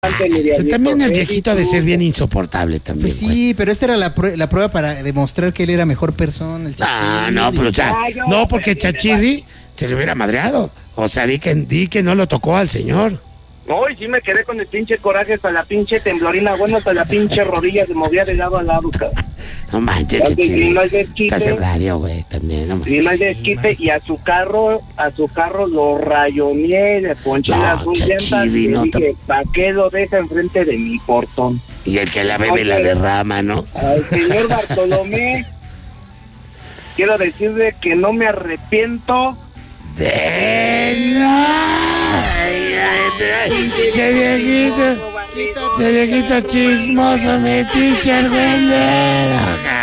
Pero también el viejito ha de ser bien insoportable también. Pues sí, pero esta era la prueba para demostrar que él era mejor persona, el Chachirri. No, pero o sea, no, porque Chachirri se le hubiera madreado. O sea, di que no lo tocó al señor. No, y sí me quedé con el pinche coraje hasta la pinche temblorina, bueno, hasta la pinche rodilla se movía de lado a lado, cabrón. No manches, Chachirri. Estás en radio, güey, también. No manches. Y no hay desquite, y a su carro lo rayoneé, le ponché las llantas y le dije, ¿para qué lo deja enfrente de mi portón? Y el que la bebe la derrama, ¿no? Al señor Bartolomé, quiero decirle que no me arrepiento de nada. ¡Qué viejito chismoso, mi teacher, güey!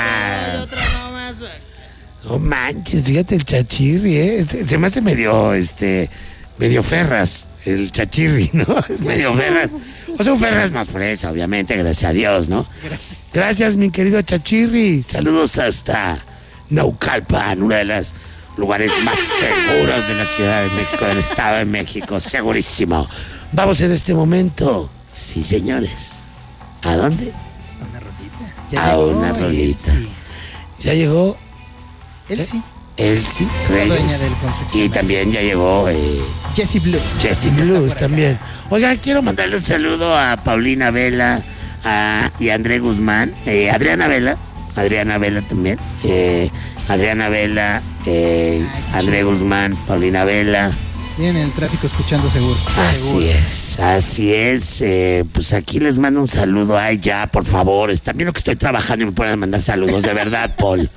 No manches, fíjate el Chachirri, se me hace medio Ferras, el Chachirri, ¿no? Es medio Ferras. O sea, un Ferras más fresa, obviamente, gracias a Dios, ¿no? Gracias, mi querido Chachirri. Saludos hasta Naucalpan, una de las lugares más seguros de la Ciudad de México, del Estado de México, segurísimo. Vamos en este momento, sí señores, ¿a dónde? A una rolita. Ya llegó Elsie Reyes. Y también ya llegó Jessie Blues. Jessie Blues también. Oigan, quiero mandarle un saludo a Paulina Vela y a André Guzmán, Adriana Vela también. Adriana Vela, André Guzmán, Paulina Vela. Viene el tráfico escuchando seguro. Así es. Pues aquí les mando un saludo. Ay, ya, por favor. También lo que estoy trabajando y me pueden mandar saludos, de verdad, Paul.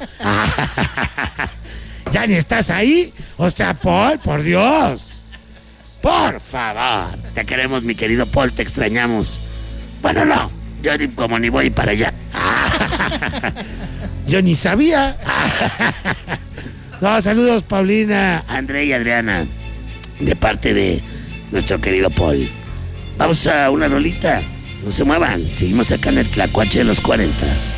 ¿Ya ni estás ahí? O sea, Paul, por Dios. Por favor. Te queremos, mi querido Paul, te extrañamos. Bueno, no. Yo como ni voy para allá. Yo ni sabía. No, saludos, Paulina, André y Adriana, de parte de nuestro querido Paul. Vamos a una rolita. No se muevan. Seguimos acá en el Tlacuache de los 40.